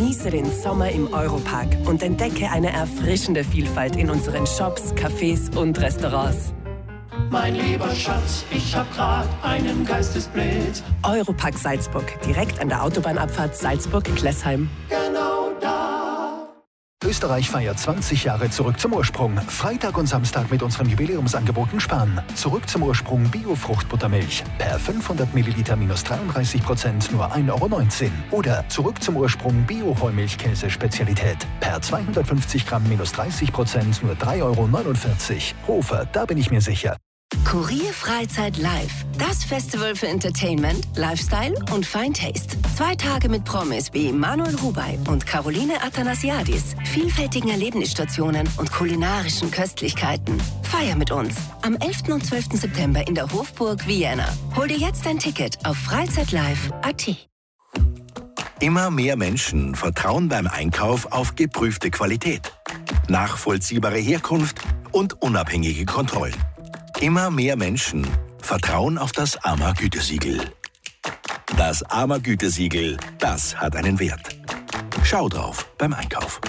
Genieße den Sommer im Europark und entdecke eine erfrischende Vielfalt in unseren Shops, Cafés und Restaurants. Mein lieber Schatz, ich hab grad einen Geistesblitz. Europark Salzburg, direkt an der Autobahnabfahrt Salzburg-Klessheim. Genau da. Österreich feiert 20 Jahre Zurück zum Ursprung. Freitag und Samstag mit unserem Jubiläumsangebot in Spahn. Zurück zum Ursprung Bio-Fruchtbuttermilch. Per 500 Milliliter minus 33% nur 1,19 €. Oder Zurück zum Ursprung Bio-Heumilchkäse-Spezialität. Per 250 Gramm minus 30% nur 3,49 €. Hofer, da bin ich mir sicher. Kurier Freizeit Live. Das Festival für Entertainment, Lifestyle und Fine Taste. 2 Tage mit Promis wie Manuel Rubey und Caroline Athanasiadis, vielfältigen Erlebnisstationen und kulinarischen Köstlichkeiten. Feier mit uns am 11. und 12. September in der Hofburg Vienna. Hol dir jetzt ein Ticket auf freizeitlive.at. Immer mehr Menschen vertrauen beim Einkauf auf geprüfte Qualität, nachvollziehbare Herkunft und unabhängige Kontrollen. Immer mehr Menschen vertrauen auf das AMA-Gütesiegel. Das AMA-Gütesiegel, das hat einen Wert. Schau drauf beim Einkauf.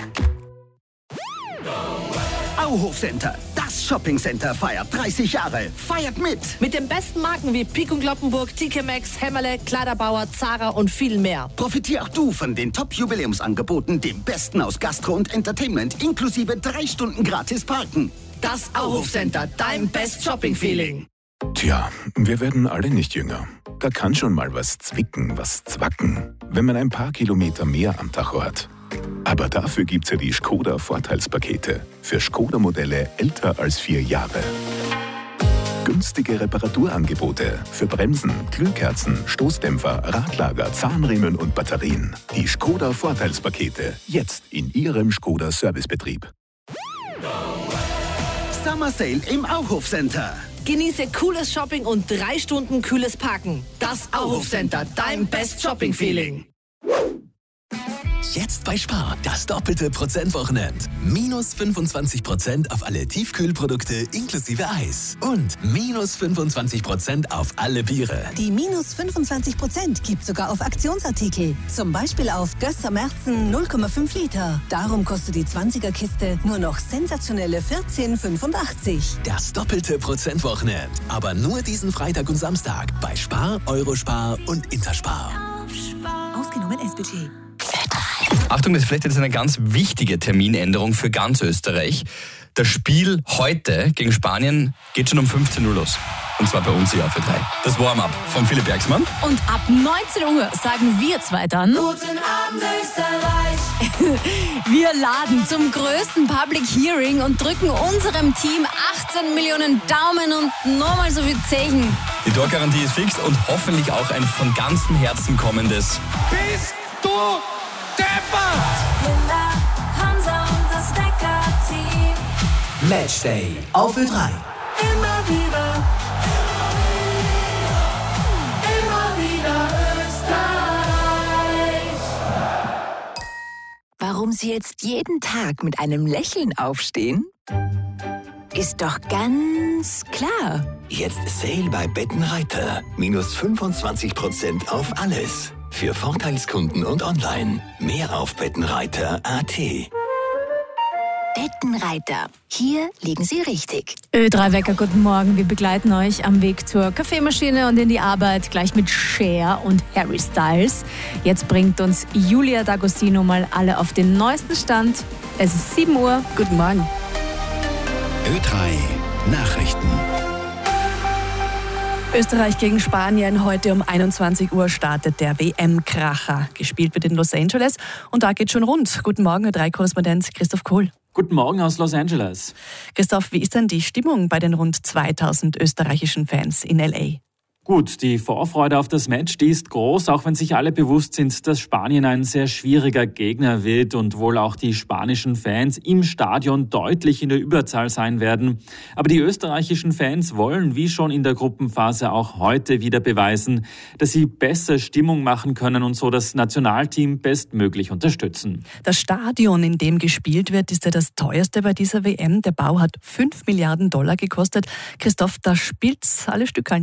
Auhof-Center, das Shopping-Center feiert 30 Jahre. Feiert mit! Mit den besten Marken wie Pik und Kloppenburg, TK Maxx, Hämmerle, Kleiderbauer, Zara und viel mehr. Profitier auch du von den Top-Jubiläumsangeboten, dem Besten aus Gastro und Entertainment, inklusive 3 Stunden gratis Parken. Das Auhof-Center, dein Best-Shopping-Feeling. Tja, wir werden alle nicht jünger. Da kann schon mal was zwicken, was zwacken, wenn man ein paar Kilometer mehr am Tacho hat. Aber dafür gibt's ja die Skoda-Vorteilspakete für Skoda-Modelle älter als 4 Jahre. Günstige Reparaturangebote für Bremsen, Glühkerzen, Stoßdämpfer, Radlager, Zahnriemen und Batterien. Die Skoda-Vorteilspakete, jetzt in Ihrem Skoda-Servicebetrieb. Summer Sale im Auhof-Center. Genieße cooles Shopping und 3 Stunden kühles Parken. Das Auhof-Center, dein Best-Shopping-Feeling. Jetzt bei Spar, das doppelte Prozentwochenend. Minus 25% auf alle Tiefkühlprodukte inklusive Eis. Und minus 25% auf alle Biere. Die minus 25% gibt sogar auf Aktionsartikel. Zum Beispiel auf Gösser Märzen 0,5 Liter. Darum kostet die 20er-Kiste nur noch sensationelle 14,85. Das doppelte Prozentwochenend. Aber nur diesen Freitag und Samstag bei Spar, Eurospar und Interspar. Ausgenommen S-Budget. Achtung, das ist vielleicht jetzt eine ganz wichtige Terminänderung für ganz Österreich. Das Spiel heute gegen Spanien geht schon um 15 Uhr los. Und zwar bei uns hier auf Ö3. Das Warm-up von Philipp Bergsmann. Und ab 19 Uhr sagen wir zwei dann: Guten Abend, Österreich! Wir laden zum größten Public Hearing und drücken unserem Team 18 Millionen Daumen und nochmal so viel Zeichen. Die Torgarantie ist fix und hoffentlich auch ein von ganzem Herzen kommendes Bist du deppert! Linda, Hansa und das Decker-Team. Matchday auf Ö3. Immer wieder Österreich. Warum Sie jetzt jeden Tag mit einem Lächeln aufstehen? Ist doch ganz klar. Jetzt Sale bei Bettenreiter. Minus 25% auf alles. Für Vorteilskunden und online. Mehr auf bettenreiter.at. Bettenreiter. Hier liegen Sie richtig. Ö3 Wecker, guten Morgen. Wir begleiten euch am Weg zur Kaffeemaschine und in die Arbeit gleich mit Cher und Harry Styles. Jetzt bringt uns Julia D'Agostino mal alle auf den neuesten Stand. Es ist 7 Uhr. Guten Morgen. Ö3 Nachrichten. Österreich gegen Spanien. Heute um 21 Uhr startet der WM-Kracher. Gespielt wird in Los Angeles und da geht schon rund. Guten Morgen, Ö3-Korrespondent Christoph Kohl. Guten Morgen aus Los Angeles. Christoph, wie ist denn die Stimmung bei den rund 2000 österreichischen Fans in L.A.? Gut, die Vorfreude auf das Match, die ist groß, auch wenn sich alle bewusst sind, dass Spanien ein sehr schwieriger Gegner wird und wohl auch die spanischen Fans im Stadion deutlich in der Überzahl sein werden. Aber die österreichischen Fans wollen, wie schon in der Gruppenphase, auch heute wieder beweisen, dass sie besser Stimmung machen können und so das Nationalteam bestmöglich unterstützen. Das Stadion, in dem gespielt wird, ist ja das teuerste bei dieser WM. Der Bau hat $5 Milliarden gekostet. Christoph, da spielt's alle Stückeln.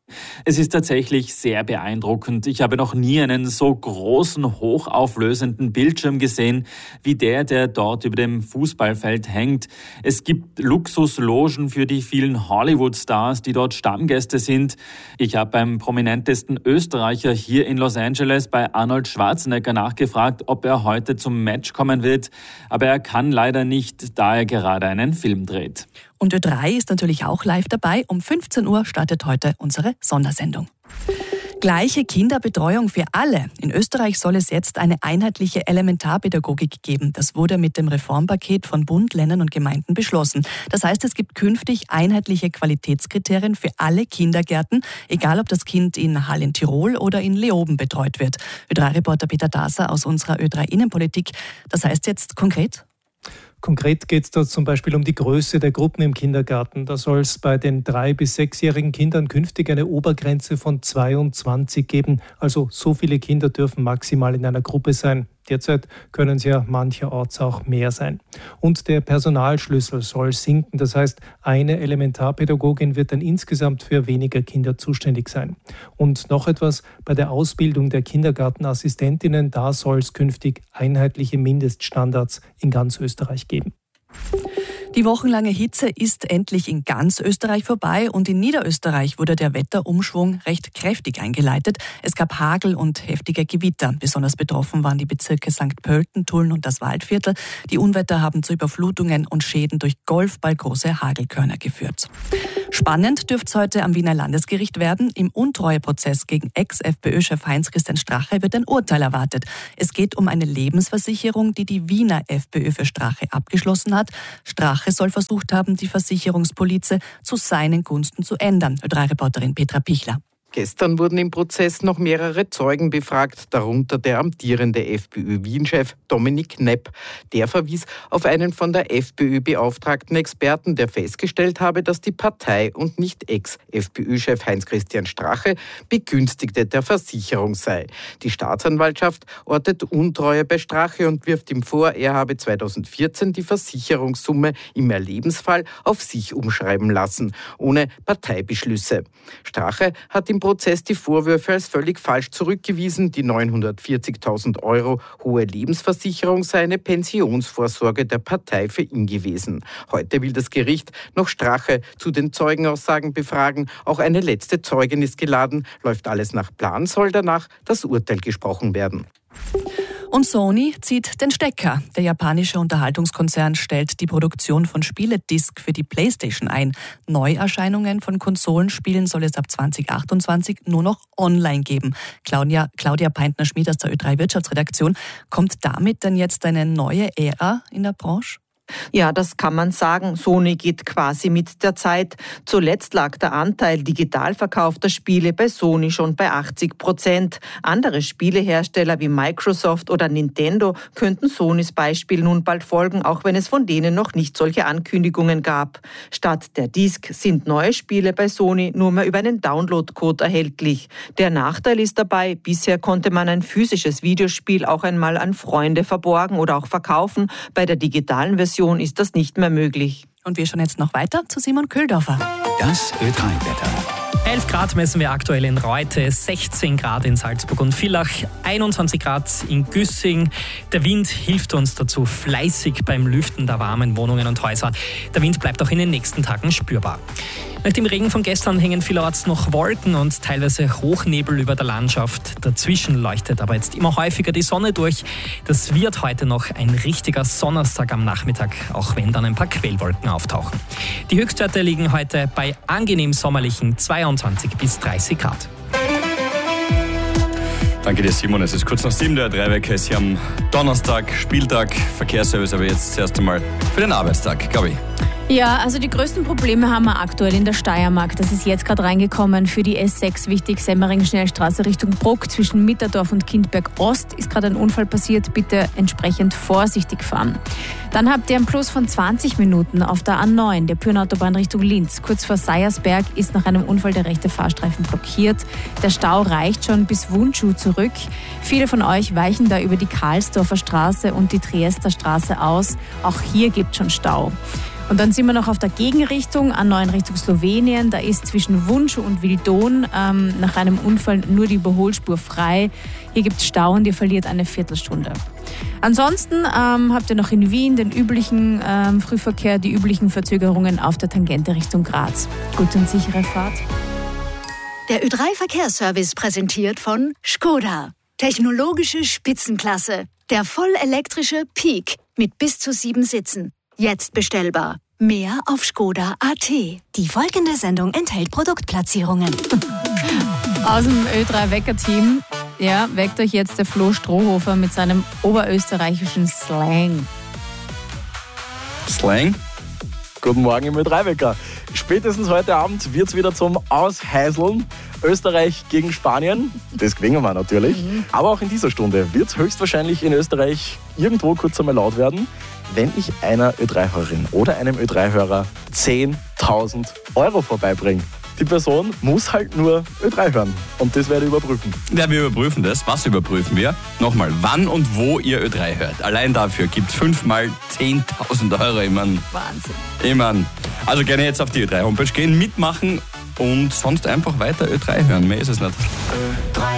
Es ist tatsächlich sehr beeindruckend. Ich habe noch nie einen so großen, hochauflösenden Bildschirm gesehen, wie der dort über dem Fußballfeld hängt. Es gibt Luxuslogen für die vielen Hollywood-Stars, die dort Stammgäste sind. Ich habe beim prominentesten Österreicher hier in Los Angeles, bei Arnold Schwarzenegger, nachgefragt, ob er heute zum Match kommen wird. Aber er kann leider nicht, da er gerade einen Film dreht. Und Ö3 ist natürlich auch live dabei. Um 15 Uhr startet heute unsere Sondersendung. Gleiche Kinderbetreuung für alle. In Österreich soll es jetzt eine einheitliche Elementarpädagogik geben. Das wurde mit dem Reformpaket von Bund, Ländern und Gemeinden beschlossen. Das heißt, es gibt künftig einheitliche Qualitätskriterien für alle Kindergärten, egal ob das Kind in Hall in Tirol oder in Leoben betreut wird. Ö3-Reporter Peter Daser aus unserer Ö3 Innenpolitik. Das heißt jetzt konkret? Konkret geht es da zum Beispiel um die Größe der Gruppen im Kindergarten. Da soll es bei den 3- bis 6-jährigen Kindern künftig eine Obergrenze von 22 geben. Also so viele Kinder dürfen maximal in einer Gruppe sein. Derzeit können es ja mancherorts auch mehr sein. Und der Personalschlüssel soll sinken. Das heißt, eine Elementarpädagogin wird dann insgesamt für weniger Kinder zuständig sein. Und noch etwas, bei der Ausbildung der Kindergartenassistentinnen, da soll es künftig einheitliche Mindeststandards in ganz Österreich geben. Die wochenlange Hitze ist endlich in ganz Österreich vorbei und in Niederösterreich wurde der Wetterumschwung recht kräftig eingeleitet. Es gab Hagel und heftige Gewitter. Besonders betroffen waren die Bezirke St. Pölten, Tulln und das Waldviertel. Die Unwetter haben zu Überflutungen und Schäden durch golfballgroße Hagelkörner geführt. Spannend dürfte es heute am Wiener Landesgericht werden. Im Untreueprozess gegen Ex-FPÖ-Chef Heinz-Christian Strache wird ein Urteil erwartet. Es geht um eine Lebensversicherung, die die Wiener FPÖ für Strache abgeschlossen hat. Strache soll versucht haben, die Versicherungspolize zu seinen Gunsten zu ändern. Ö3-Reporterin Petra Pichler. Gestern wurden im Prozess noch mehrere Zeugen befragt, darunter der amtierende FPÖ-Wien-Chef Dominik Knepp. Der verwies auf einen von der FPÖ beauftragten Experten, der festgestellt habe, dass die Partei und nicht Ex-FPÖ-Chef Heinz-Christian Strache Begünstigte der Versicherung sei. Die Staatsanwaltschaft ortet Untreue bei Strache und wirft ihm vor, er habe 2014 die Versicherungssumme im Erlebensfall auf sich umschreiben lassen, ohne Parteibeschlüsse. Strache hat im Prozess die Vorwürfe als völlig falsch zurückgewiesen. Die 940.000 € hohe Lebensversicherung sei eine Pensionsvorsorge der Partei für ihn gewesen. Heute will das Gericht noch Strache zu den Zeugenaussagen befragen. Auch eine letzte Zeugin ist geladen. Läuft alles nach Plan, soll danach das Urteil gesprochen werden. Und Sony zieht den Stecker. Der japanische Unterhaltungskonzern stellt die Produktion von Spieledisk für die PlayStation ein. Neuerscheinungen von Konsolenspielen soll es ab 2028 nur noch online geben. Claudia Peintner-Schmid aus der Ö3 Wirtschaftsredaktion. Kommt damit denn jetzt eine neue Ära in der Branche? Ja, das kann man sagen. Sony geht quasi mit der Zeit. Zuletzt lag der Anteil digital verkaufter Spiele bei Sony schon bei 80%. Andere Spielehersteller wie Microsoft oder Nintendo könnten Sonys Beispiel nun bald folgen, auch wenn es von denen noch nicht solche Ankündigungen gab. Statt der Disk sind neue Spiele bei Sony nur mehr über einen Download-Code erhältlich. Der Nachteil ist dabei, bisher konnte man ein physisches Videospiel auch einmal an Freunde verborgen oder auch verkaufen. Bei der digitalen Version ist das nicht mehr möglich. Und wir schauen jetzt noch weiter zu Simon Köhldorfer. Das Ö3-Wetter. 11 Grad messen wir aktuell in Reute, 16 Grad in Salzburg und Villach, 21 Grad in Güssing. Der Wind hilft uns dazu fleißig beim Lüften der warmen Wohnungen und Häuser. Der Wind bleibt auch in den nächsten Tagen spürbar. Nach dem Regen von gestern hängen vielerorts noch Wolken und teilweise Hochnebel über der Landschaft. Dazwischen leuchtet aber jetzt immer häufiger die Sonne durch. Das wird heute noch ein richtiger Sonntag am Nachmittag, auch wenn dann ein paar Quellwolken auftauchen. Die Höchstwerte liegen heute bei angenehm sommerlichen 22 bis 30 Grad. Danke dir, Simon. Es ist kurz nach 7, der Dreiwecker ist hier am Donnerstag, Spieltag, Verkehrsservice, aber jetzt zuerst einmal für den Arbeitstag, glaube ich. Ja, also die größten Probleme haben wir aktuell in der Steiermark. Das ist jetzt gerade reingekommen für die S6 wichtig, Semmering-Schnellstraße Richtung Bruck. Zwischen Mitterdorf und Kindberg Ost ist gerade ein Unfall passiert. Bitte entsprechend vorsichtig fahren. Dann habt ihr einen Plus von 20 Minuten auf der A9, der Pyrnautobahn Richtung Linz. Kurz vor Seiersberg ist nach einem Unfall der rechte Fahrstreifen blockiert. Der Stau reicht schon bis Wundschuh zurück. Viele von euch weichen da über die Karlsdorfer Straße und die Triester Straße aus. Auch hier gibt es schon Stau. Und dann sind wir noch auf der Gegenrichtung, A9 Richtung Slowenien. Da ist zwischen Wunsch und Wildon nach einem Unfall nur die Überholspur frei. Hier gibt es Stau und ihr verliert eine Viertelstunde. Ansonsten habt ihr noch in Wien den üblichen Frühverkehr, die üblichen Verzögerungen auf der Tangente Richtung Graz. Gute und sichere Fahrt. Der Ö3-Verkehrsservice präsentiert von Škoda. Technologische Spitzenklasse. Der vollelektrische Peak mit bis zu 7 Sitzen. Jetzt bestellbar. Mehr auf Škoda.at. Die folgende Sendung enthält Produktplatzierungen. Aus dem Ö3-Wecker-Team weckt euch jetzt der Flo Strohhofer mit seinem oberösterreichischen Slang. Slang? Guten Morgen im Ö3-Wecker. Spätestens heute Abend wird es wieder zum Ausheiseln. Österreich gegen Spanien. Das gewinnen wir natürlich. Aber auch in dieser Stunde wird es höchstwahrscheinlich in Österreich irgendwo kurz einmal laut werden, wenn ich einer Ö3-Hörerin oder einem Ö3-Hörer 10.000 Euro vorbeibringe. Die Person muss halt nur Ö3 hören und das werde ich überprüfen. Ja, wir überprüfen das. Was überprüfen wir? Nochmal, wann und wo ihr Ö3 hört. Allein dafür gibt es 5 mal 10.000 Euro. Wahnsinn. Also gerne jetzt auf die Ö3-Homepage gehen, mitmachen und sonst einfach weiter Ö3 hören. Mehr ist es nicht.